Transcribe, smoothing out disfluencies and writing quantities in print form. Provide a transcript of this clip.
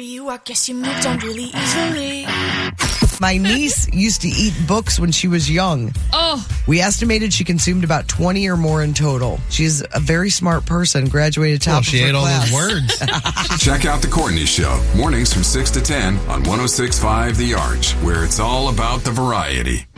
you. I guess you moved on really easily. My niece used to eat books when she was young. Oh. We estimated she consumed about 20 or more in total. She's a very smart person, graduated top of her she ate class. all those words. Check out The Courtney Show, mornings from 6 to 10 on 106.5 The Arch, where it's all about the variety.